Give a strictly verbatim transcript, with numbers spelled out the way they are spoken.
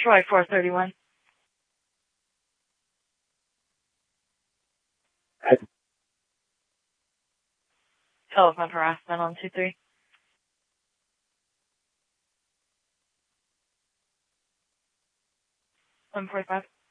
Troy four thirty-one. Telephone harassment on two three. one forty-five.